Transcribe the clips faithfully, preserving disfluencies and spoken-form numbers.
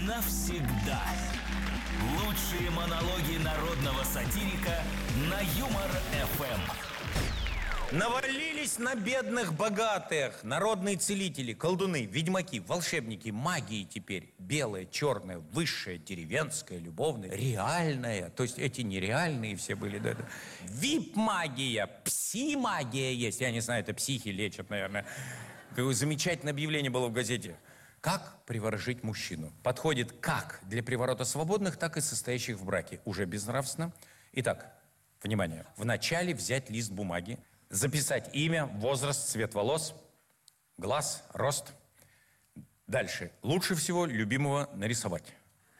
навсегда. Лучшие монологи народного сатирика на Юмор-эф эм. Навалились на бедных богатых народные целители, колдуны, ведьмаки, волшебники, магии теперь. Белая, черная, высшая, деревенская, любовная, реальная. То есть эти нереальные все были. Да, да. Вип-магия, пси-магия есть. Я не знаю, это психи лечат, наверное. Какое замечательное объявление было в газете. Как приворожить мужчину? Подходит как для приворота свободных, так и состоящих в браке. Уже безнравственно. Итак, внимание. Вначале взять лист бумаги, записать имя, возраст, цвет волос, глаз, рост. Дальше. Лучше всего любимого нарисовать.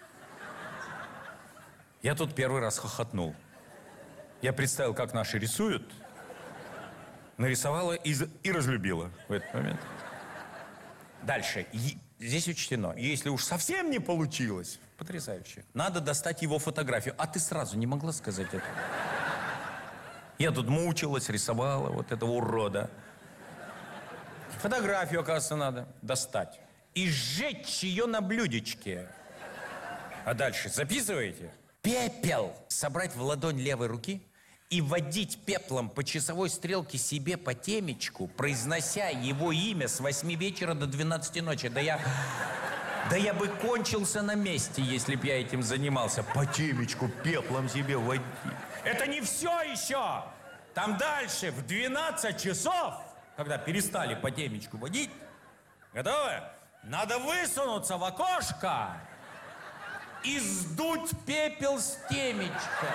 Я тут первый раз хохотнул. Я представил, как наши рисуют. Нарисовала и, и разлюбила в этот момент. Дальше. И здесь учтено. Если уж совсем не получилось, потрясающе, надо достать его фотографию. А ты сразу не могла сказать это? Я тут мучилась, рисовала вот этого урода. Фотографию, оказывается, надо достать. И сжечь ее на блюдечке. А дальше записываете? Пепел собрать в ладонь левой руки и водить пеплом по часовой стрелке себе по темечку, произнося его имя с восьми вечера до двенадцати ночи. Да я... Да я бы кончился на месте, если б я этим занимался. По темечку пеплом себе водить. Это не все еще! Там дальше, в двенадцать часов, когда перестали по темечку водить, готовы? Надо высунуться в окошко и сдуть пепел с темечка.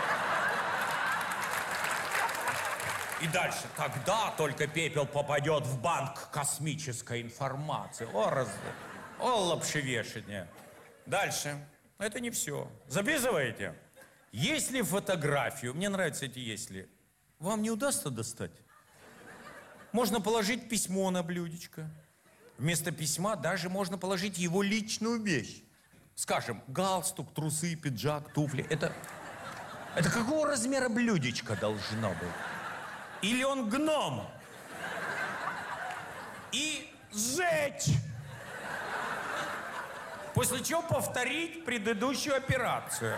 И дальше, тогда только пепел попадет в банк космической информации. О, раз... О, лапшевешение. Дальше. Это не все. Записываете? Если фотографию, мне нравятся эти «если», вам не удастся достать, можно положить письмо на блюдечко. Вместо письма даже можно положить его личную вещь. Скажем, галстук, трусы, пиджак, туфли. Это, это какого размера блюдечко должно быть? Или он гном? И сжечь. После чего повторить предыдущую операцию.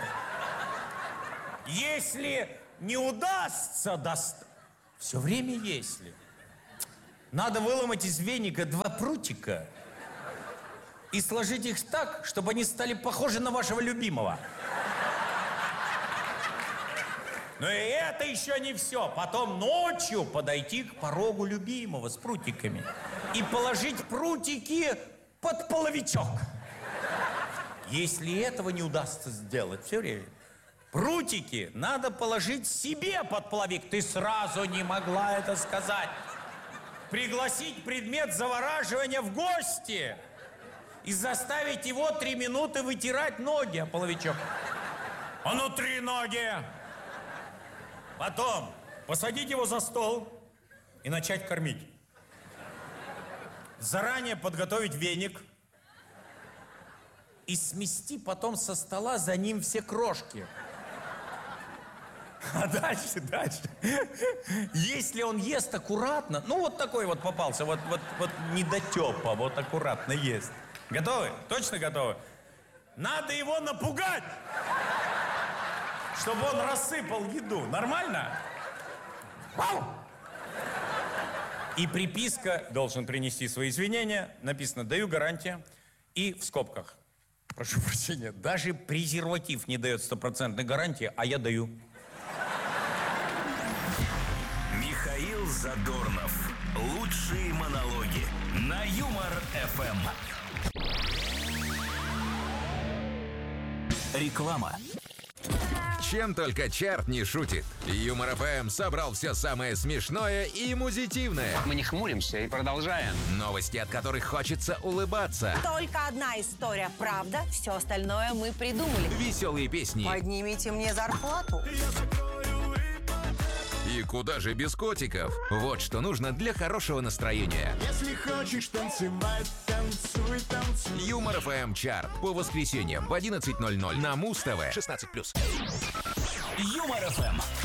Если не удастся достать... Все время если. Надо выломать из веника два прутика и сложить их так, чтобы они стали похожи на вашего любимого. Но и это еще не все. Потом ночью подойти к порогу любимого с прутиками и положить прутики под половичок. Если этого не удастся сделать, все время, прутики надо положить себе под половик. Ты сразу не могла это сказать. Пригласить предмет завораживания в гости и заставить его три минуты вытирать ноги о половичок. А ну, три ноги! Потом посадить его за стол и начать кормить. Заранее подготовить веник и смести потом со стола за ним все крошки. А дальше, дальше. Если он ест аккуратно, ну вот такой вот попался, вот, вот, вот недотепа, вот аккуратно ест. Готовы? Точно готовы? Надо его напугать, чтобы он рассыпал еду. Нормально? И приписка, должен принести свои извинения, написано «даю гарантия» и в скобках. Прошу прощения, даже презерватив не дает стопроцентной гарантии, а я даю. Михаил Задорнов. Лучшие монологи на Юмор-эф эм. Реклама. Чем только черт не шутит. Юмор-эф эм собрал все самое смешное и музитивное. Мы не хмуримся и продолжаем. Новости, от которых хочется улыбаться. Только одна история правда, все остальное мы придумали. Веселые песни. Поднимите мне зарплату. И куда же без котиков? Вот что нужно для хорошего настроения. Если хочешь танцевать, танцуй, танцуй. Юмор-эф эм чарт по воскресеньям в одиннадцать ноль ноль на Муз-ТВ. шестнадцать плюс. Юмор-эф эм.